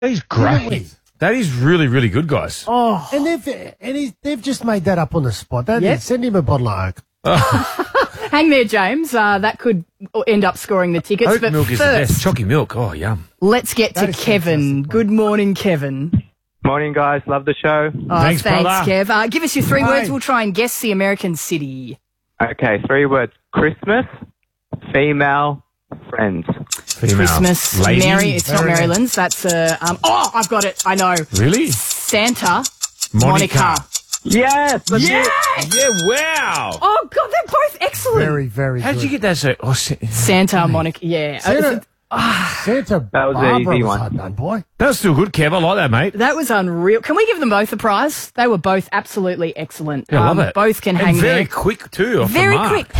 He's Really? great. That is really, really good, guys. Oh, And they've just made that up on the spot. Send him a bottle of Oak. hang there, James. That could end up scoring the tickets. Oat but milk is the first, best. Chalky milk. Oh, yum. let's get to is Kevin. fantastic. Good morning, Kevin. Morning, guys. Love the show. Oh, Thanks, brother. Kev. Give us your three Hi. words. We'll try and guess the American city. Okay, 3 words. Christmas, female, friends. Female. Christmas, Lady. Mary. It's not Very nice. Maryland's. That's I've got it. I know. Really? Santa, Monica. Yes! That's Yeah. it. Yeah, wow. Oh God, they're both excellent. Very, very How good. did you get that? So, Santa, Monica. Yeah. Santa, Santa That was an Barbara easy was one. hard done, boy. that's still good, Kev. I like that, mate. That was unreal. Can we give them both a prize? They were both absolutely excellent. Yeah, I love it. Both can and hang very there. quick, too. Off the Very mark. quick.